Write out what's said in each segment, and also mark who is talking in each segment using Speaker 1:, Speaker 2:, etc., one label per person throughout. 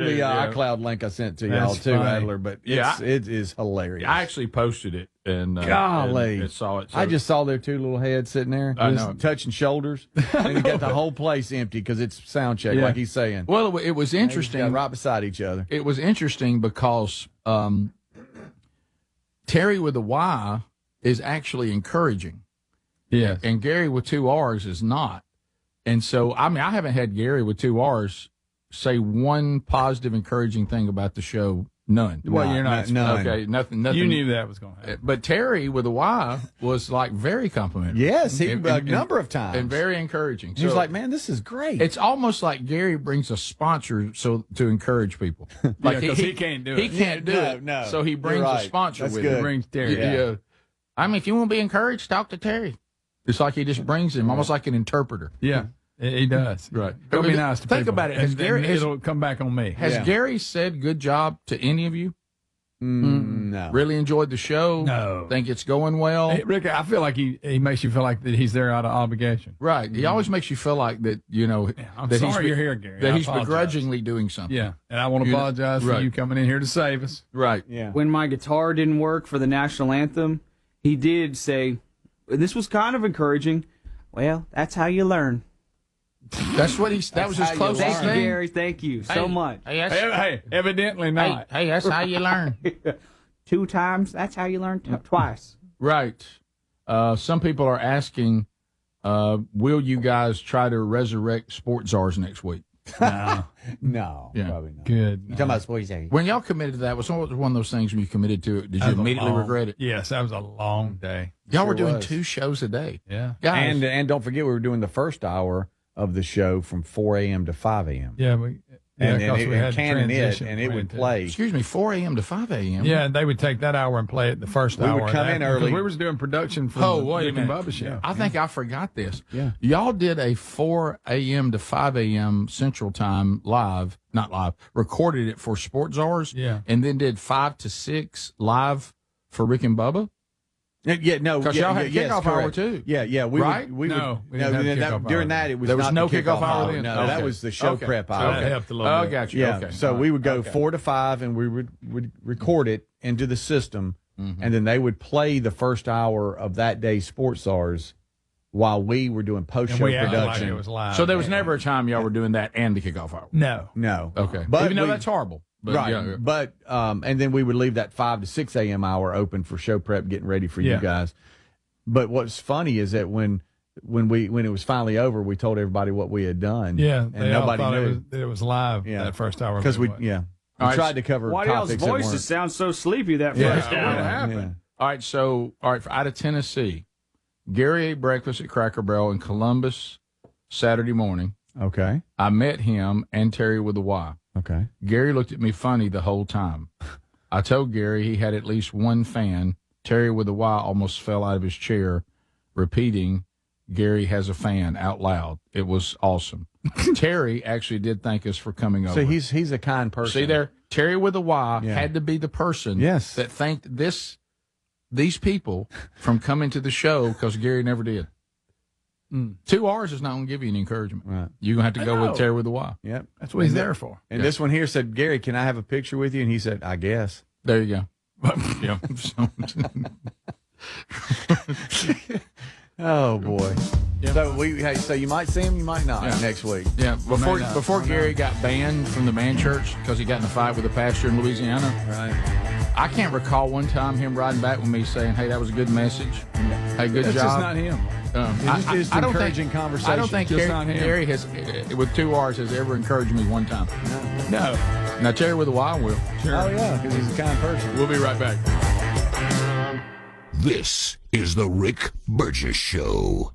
Speaker 1: the iCloud link I sent to y'all too, Adler. But it is hilarious.
Speaker 2: I actually posted it and
Speaker 1: golly,
Speaker 2: and saw it. So.
Speaker 1: I just saw their two little heads sitting there, just touching shoulders, and you got the whole place empty because it's sound check, like he's saying.
Speaker 2: Well, it was interesting,
Speaker 1: right beside each other.
Speaker 2: It was interesting because Terry with a Y is actually encouraging.
Speaker 3: Yeah,
Speaker 2: and Gary with 2 R's is not. And so, I mean, I haven't had Gary with 2 R's say one positive, encouraging thing about the show. None.
Speaker 3: Well, you're not.
Speaker 1: None.
Speaker 2: Okay, nothing.
Speaker 3: You knew that was going to happen.
Speaker 2: But Terry with a Y was like very complimentary.
Speaker 1: Yes, a number of times.
Speaker 2: And very encouraging.
Speaker 1: He was like, man, this is great.
Speaker 2: It's almost like Gary brings a sponsor to encourage people. Like
Speaker 3: he can't do it.
Speaker 2: He can't do it.
Speaker 1: No.
Speaker 2: So he brings a sponsor with him.
Speaker 3: He brings Terry.
Speaker 2: Yeah. I mean, if you want to be encouraged, talk to Terry. It's like he just brings him, almost like an interpreter.
Speaker 3: Yeah, he does.
Speaker 2: Right.
Speaker 3: It'll be nice to
Speaker 2: think
Speaker 3: people.
Speaker 2: about it.
Speaker 3: It'll come back on me.
Speaker 2: Has Gary said good job to any of you?
Speaker 1: No.
Speaker 2: Really enjoyed the show?
Speaker 3: No.
Speaker 2: Think it's going well?
Speaker 3: Hey, Rick, I feel like he makes you feel like that he's there out of obligation.
Speaker 2: Right. He always makes you feel like that, you know,
Speaker 3: I'm
Speaker 2: that
Speaker 3: sorry you're here, Gary.
Speaker 2: That he's begrudgingly doing something.
Speaker 3: Yeah. And I want to apologize for you coming in here to save us.
Speaker 2: Right.
Speaker 1: Yeah.
Speaker 4: When my guitar didn't work for the national anthem, he did say, this was kind of encouraging. Well, that's how you learn.
Speaker 2: That was his closest thing.
Speaker 4: Thank you, Gary. Thank you so much.
Speaker 3: Hey, evidently not.
Speaker 2: Hey, that's how you learn.
Speaker 4: 2 times, that's how you learn twice.
Speaker 2: Right. Some people are asking, will you guys try to resurrect Sports Czars next week?
Speaker 1: No,
Speaker 2: Yeah.
Speaker 1: probably not.
Speaker 3: Good.
Speaker 1: You talking about Sports Czars?
Speaker 2: When y'all committed to that, was one of those things when you committed to it, did you immediately regret it?
Speaker 3: Yes, that was a long day.
Speaker 2: Y'all were
Speaker 1: Sure
Speaker 2: doing
Speaker 1: was.
Speaker 2: 2 shows a day.
Speaker 3: Yeah.
Speaker 2: Guys,
Speaker 1: And don't forget, we were doing the first hour of the show from 4 a.m. to 5 a.m.
Speaker 3: Yeah,
Speaker 1: and
Speaker 3: we had
Speaker 1: Canon
Speaker 3: transition
Speaker 1: and it would
Speaker 3: between
Speaker 1: play.
Speaker 2: excuse me, 4 a.m. to 5 a.m.?
Speaker 3: Yeah, and they would take that hour and play it the first
Speaker 1: We
Speaker 3: hour.
Speaker 1: would come in
Speaker 3: after,
Speaker 1: early.
Speaker 3: We was doing production for
Speaker 2: Oh,
Speaker 3: the
Speaker 2: wait a
Speaker 3: Rick and
Speaker 2: minute.
Speaker 3: Bubba show.
Speaker 2: I think I forgot this.
Speaker 1: Yeah.
Speaker 2: Y'all did a 4 a.m. to 5 a.m. Central Time recorded it for Sports Czars.
Speaker 3: Yeah.
Speaker 2: And then did 5 to 6 live for Rick and Bubba.
Speaker 1: Yeah, no,
Speaker 2: Because y'all had kickoff hour too.
Speaker 1: Yeah. We
Speaker 2: Right?
Speaker 1: Would, we
Speaker 3: No,
Speaker 1: would,
Speaker 3: we didn't have kickoff hour.
Speaker 1: during that it was
Speaker 2: There was
Speaker 1: not
Speaker 2: no
Speaker 1: the
Speaker 2: kickoff hour then?
Speaker 1: No,
Speaker 2: Okay.
Speaker 1: that was the show
Speaker 2: Okay.
Speaker 1: prep
Speaker 2: So
Speaker 1: hour.
Speaker 3: That helped a little
Speaker 2: Oh,
Speaker 3: bit.
Speaker 2: got you.
Speaker 1: Yeah,
Speaker 2: Okay.
Speaker 1: so we would go 4 to 5, and we would record it into the system, and then they would play the first hour of that day's Sports Czars while we were doing post
Speaker 3: And
Speaker 1: show
Speaker 3: we acted like
Speaker 1: production.
Speaker 3: it was live.
Speaker 2: So there was never a time y'all were doing that and the kickoff hour.
Speaker 3: No.
Speaker 1: No,
Speaker 2: Okay.
Speaker 1: but
Speaker 2: Even though
Speaker 1: we-
Speaker 2: that's horrible. But
Speaker 1: right,
Speaker 2: yeah.
Speaker 1: but and then we would leave that 5 to 6 a.m. hour open for show prep, getting ready for you guys. But what's funny is that when it was finally over, we told everybody what we had done.
Speaker 3: Yeah,
Speaker 1: and
Speaker 3: they all
Speaker 1: nobody
Speaker 3: thought
Speaker 1: knew
Speaker 3: it was live that first hour.
Speaker 1: because we
Speaker 3: All
Speaker 2: right,
Speaker 1: tried to cover
Speaker 4: Why do y'all's
Speaker 1: topics that
Speaker 4: voices
Speaker 1: weren't.
Speaker 4: sound so sleepy that
Speaker 1: Yeah.
Speaker 4: first
Speaker 1: Yeah.
Speaker 4: hour?
Speaker 1: Yeah.
Speaker 3: happened?
Speaker 2: All right, for out of Tennessee, Gary ate breakfast at Cracker Barrel in Columbus Saturday morning.
Speaker 1: Okay.
Speaker 2: I met him and Terry with a Y.
Speaker 1: Okay.
Speaker 2: Gary looked at me funny the whole time. I told Gary he had at least one fan. Terry with a Y almost fell out of his chair, repeating, Gary has a fan out loud. It was awesome. Terry actually did thank us for coming over.
Speaker 1: So he's a kind person.
Speaker 2: See there, Terry with a Y had to be the person that thanked these people from coming to the show because Gary never did. 2 R's is not going to give you any encouragement.
Speaker 1: Right.
Speaker 2: You're going to have to go with Terry with a Y.
Speaker 1: Yep.
Speaker 3: That's what he's there for.
Speaker 1: And this one here said, Gary, can I have a picture with you? And he said, I guess.
Speaker 2: There you go. Yeah.
Speaker 1: Oh boy. So you might see him, you might not next week.
Speaker 2: Yeah. Before Gary got banned from the man church because he got in a fight with a pastor in Louisiana.
Speaker 1: Right.
Speaker 2: I can't recall one time him riding back with me saying, "Hey, that was a good message. Hey, good
Speaker 3: That's
Speaker 2: job."
Speaker 3: just not him.
Speaker 1: It's
Speaker 2: I don't
Speaker 1: encouraging
Speaker 2: think,
Speaker 1: conversation.
Speaker 2: I don't think
Speaker 3: Just not him.
Speaker 2: Gary has, with 2 R's, has ever encouraged me one time.
Speaker 3: No.
Speaker 2: Now Terry with a Y will.
Speaker 3: Sure.
Speaker 1: Oh yeah, because he's a kind person.
Speaker 2: We'll be right back.
Speaker 5: This is the Rick Burgess Show.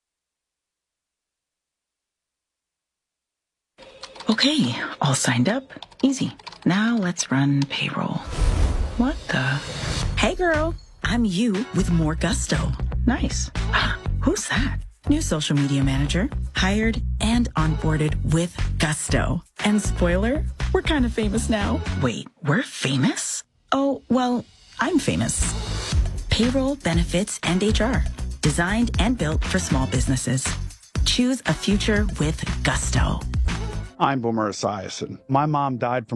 Speaker 6: Okay, all signed up. Easy. Now let's run payroll. What the? Hey girl, I'm you with more gusto. Nice. Who's that? New social media manager, hired and onboarded with gusto. And spoiler, we're kind of famous now. Wait, we're famous? Oh, well, I'm famous. Payroll, benefits, and HR. Designed and built for small businesses. Choose a future with gusto.
Speaker 7: I'm Boomer Esiason. My mom died from